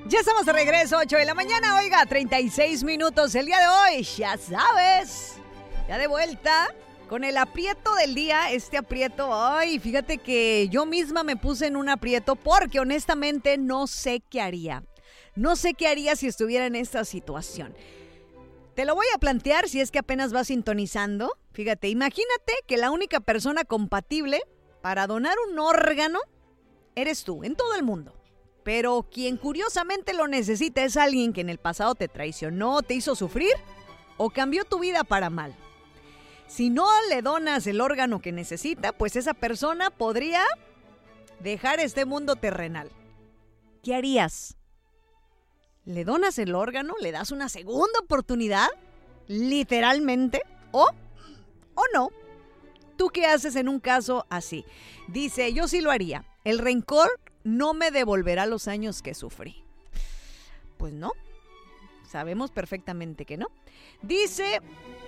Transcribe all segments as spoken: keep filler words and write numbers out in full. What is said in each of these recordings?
Ya estamos de regreso, ocho de la mañana, oiga, treinta y seis minutos el día de hoy, ya sabes, ya de vuelta con el aprieto del día, este aprieto, ay, fíjate que yo misma me puse en un aprieto porque honestamente no sé qué haría, no sé qué haría si estuviera en esta situación. Te lo voy a plantear si es que apenas vas sintonizando, fíjate, imagínate que la única persona compatible para donar un órgano eres tú, en todo el mundo. Pero quien curiosamente lo necesita es alguien que en el pasado te traicionó, te hizo sufrir o cambió tu vida para mal. Si no le donas el órgano que necesita, pues esa persona podría dejar este mundo terrenal. ¿Qué harías? ¿Le donas el órgano? ¿Le das una segunda oportunidad? ¿Literalmente? ¿O, o no? ¿Tú qué haces en un caso así? Dice, yo sí lo haría. El rencor no me devolverá los años que sufrí. Pues no, sabemos perfectamente que no. Dice,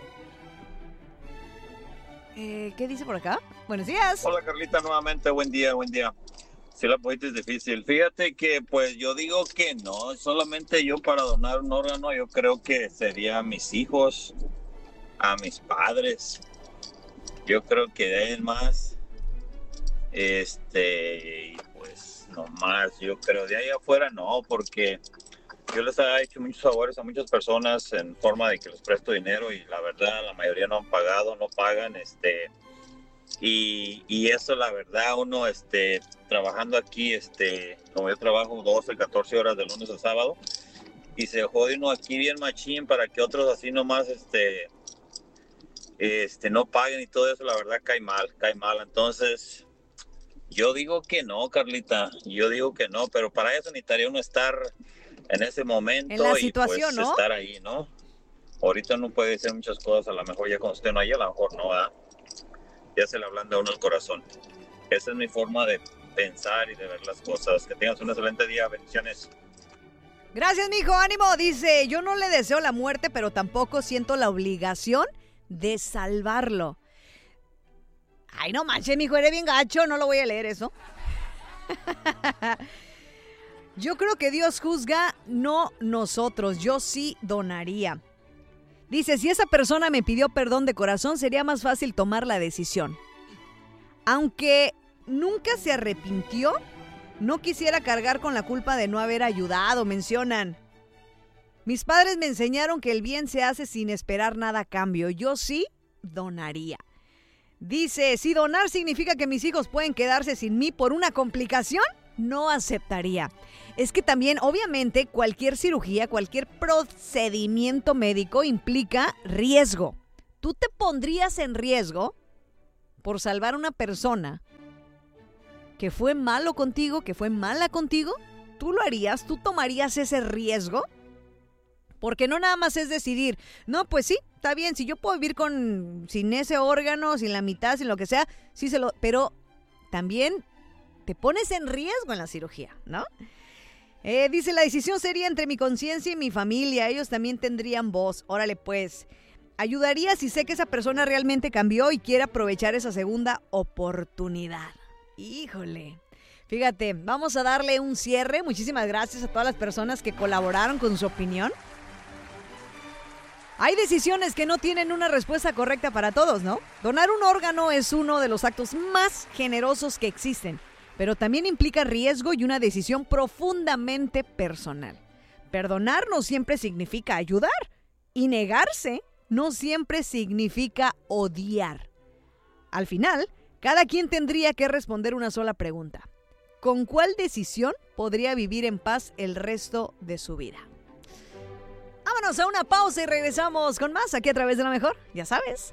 eh, ¿qué dice por acá? Buenos días. Hola Carlita, nuevamente, buen día, buen día. Si la política es difícil. Fíjate que pues yo digo que no, solamente yo para donar un órgano, yo creo que sería a mis hijos, a mis padres. Yo creo que de ahí en más, este, pues no más, yo creo de ahí afuera no, porque yo les he hecho muchos favores a muchas personas en forma de que les presto dinero y la verdad la mayoría no han pagado, no pagan, este, y, y eso la verdad uno, este, trabajando aquí, este, como yo trabajo doce, catorce horas de lunes a sábado y se jode uno aquí bien machín para que otros así nomás, este, este, no paguen y todo eso, la verdad cae mal, cae mal, entonces yo digo que no, Carlita, yo digo que no, pero para eso necesitaría uno estar en ese momento en la y situación, pues ¿no? estar ahí, ¿no? Ahorita no puede decir muchas cosas, a lo mejor ya cuando usted no haya, a lo mejor no, ¿verdad? Ya se le ablanda a uno el corazón. Esa es mi forma de pensar y de ver las cosas. Que tengas un excelente día, bendiciones. Gracias, mijo, ánimo. Dice, yo no le deseo la muerte, pero tampoco siento la obligación de salvarlo. Ay, no manches, mijo, eres bien gacho, no lo voy a leer eso. Yo creo que Dios juzga, no nosotros. Yo sí donaría. Dice, si esa persona me pidió perdón de corazón, sería más fácil tomar la decisión. Aunque nunca se arrepintió, no quisiera cargar con la culpa de no haber ayudado, mencionan. Mis padres me enseñaron que el bien se hace sin esperar nada a cambio. Yo sí donaría. Dice, si donar significa que mis hijos pueden quedarse sin mí por una complicación, no aceptaría. Es que también, obviamente, cualquier cirugía, cualquier procedimiento médico implica riesgo. ¿Tú te pondrías en riesgo por salvar a una persona que fue malo contigo, que fue mala contigo? ¿Tú lo harías? ¿Tú tomarías ese riesgo? Porque no nada más es decidir, no, pues sí, está bien, si yo puedo vivir con sin ese órgano, sin la mitad, sin lo que sea, sí se lo, pero también te pones en riesgo en la cirugía, ¿no? Eh, dice, la decisión sería entre mi conciencia y mi familia, ellos también tendrían voz. Órale pues, ayudaría si sé que esa persona realmente cambió y quiere aprovechar esa segunda oportunidad. Híjole. Fíjate, vamos a darle un cierre. Muchísimas gracias a todas las personas que colaboraron con su opinión. Hay decisiones que no tienen una respuesta correcta para todos, ¿no? Donar un órgano es uno de los actos más generosos que existen, pero también implica riesgo y una decisión profundamente personal. Perdonar no siempre significa ayudar, y negarse no siempre significa odiar. Al final, cada quien tendría que responder una sola pregunta. ¿Con cuál decisión podría vivir en paz el resto de su vida? Vámonos a una pausa y regresamos con más aquí a través de La Mejor, ya sabes.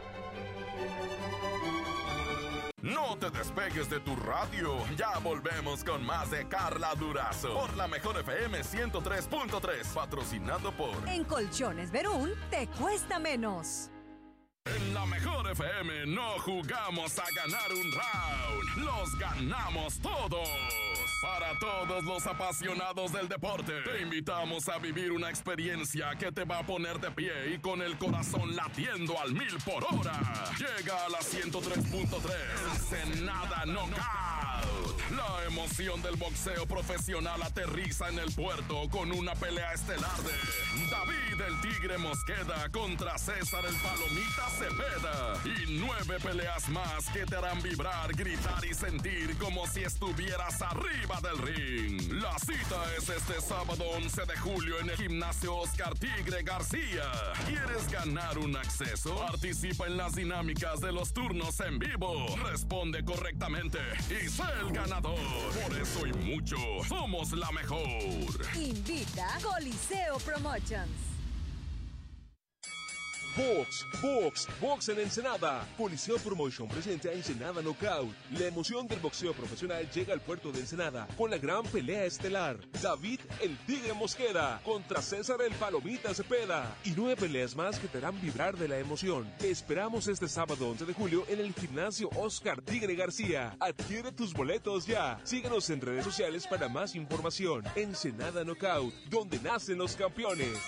No te despegues de tu radio, ya volvemos con más de Carla Durazo por La Mejor F M ciento tres punto tres, patrocinado por En Colchones Verún te cuesta menos. En La Mejor F M no jugamos a ganar un round, los ganamos todos. Para todos los apasionados del deporte, te invitamos a vivir una experiencia que te va a poner de pie y con el corazón latiendo al mil por hora. Llega a la ciento tres punto tres, Ensenada Knockout, La emoción del boxeo profesional aterriza en el puerto con una pelea estelar de David el Tigre Mosqueda contra César el Palomita Cepeda. Y nueve peleas más que te harán vibrar, gritar y sentir como si estuvieras arriba del ring. La cita es este sábado once de julio en el gimnasio Oscar Tigre García. ¿Quieres ganar un acceso? Participa en las dinámicas de los turnos en vivo. Responde correctamente y sé el ganador. Por eso y mucho, somos la mejor. Invita Coliseo Promotions. Box, Box, Box en Ensenada. Coliseo Promotion presenta Ensenada Knockout. La emoción del boxeo profesional llega al puerto de Ensenada con la gran pelea estelar. David el Tigre Mosqueda contra César el Palomita Cepeda. Y nueve peleas más que te harán vibrar de la emoción. Te esperamos este sábado once de julio en el gimnasio Oscar Tigre García. Adquiere tus boletos ya. Síguenos en redes sociales para más información. Ensenada Knockout, donde nacen los campeones.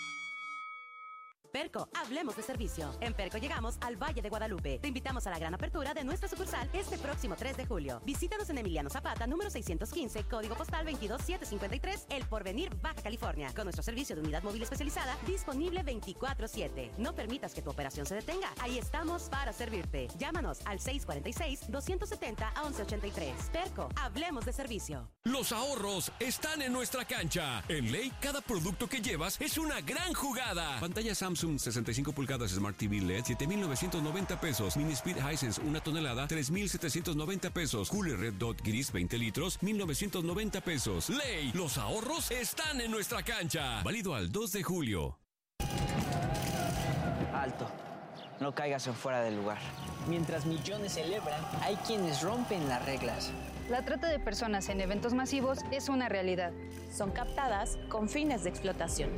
Perco, hablemos de servicio. En Perco llegamos al Valle de Guadalupe. Te invitamos a la gran apertura de nuestra sucursal este próximo tres de julio. Visítanos en Emiliano Zapata, número seiscientos quince, código postal veintidós mil setecientos cincuenta y tres, El Porvenir, Baja California. Con nuestro servicio de unidad móvil especializada, disponible veinticuatro siete. No permitas que tu operación se detenga. Ahí estamos para servirte. Llámanos al seis cuatro seis, dos siete cero, once ochenta y tres. Perco, hablemos de servicio. Los ahorros están en nuestra cancha. En Ley, cada producto que llevas es una gran jugada. Pantalla Samsung sesenta y cinco pulgadas Smart T V L E D, siete mil novecientos noventa pesos. Mini Speed Hisense, una tonelada, tres mil setecientos noventa pesos. Cooler Red Dot Gris, veinte litros, mil novecientos noventa pesos. Ley, los ahorros están en nuestra cancha. Válido al dos de julio. Alto. No caigas en fuera del lugar. Mientras millones celebran, hay quienes rompen las reglas. La trata de personas en eventos masivos es una realidad. Son captadas con fines de explotación.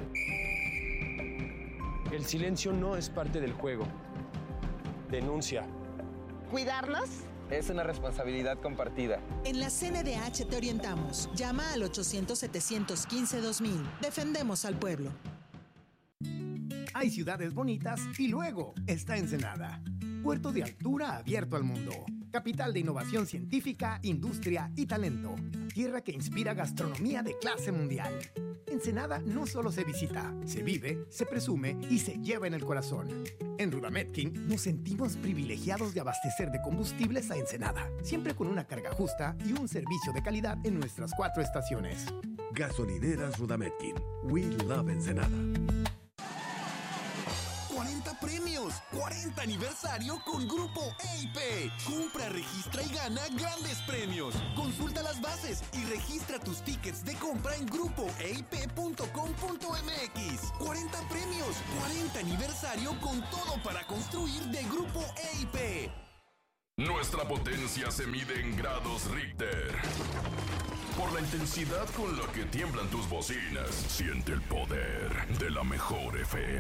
El silencio no es parte del juego. Denuncia. ¿Cuidarnos? Es una responsabilidad compartida. En la C N D H te orientamos. Llama al ochocientos, setecientos quince, dos mil. Defendemos al pueblo. Hay ciudades bonitas y luego está Ensenada. Puerto de altura abierto al mundo. Capital de innovación científica, industria y talento. Tierra que inspira gastronomía de clase mundial. Ensenada no solo se visita, se vive, se presume y se lleva en el corazón. En Rudametkin nos sentimos privilegiados de abastecer de combustibles a Ensenada, siempre con una carga justa y un servicio de calidad en nuestras cuatro estaciones. Gasolineras Rudametkin. We love Ensenada. cuarenta premios, cuarenta aniversario con Grupo E I P. Compra, registra y gana grandes premios. Consulta las bases y registra tus tickets de compra en grupo e i p punto com punto m x. cuarenta premios, cuarenta aniversario con todo para construir de Grupo E I P. Nuestra potencia se mide en grados Richter. Por la intensidad con la que tiemblan tus bocinas, siente el poder de la mejor F M.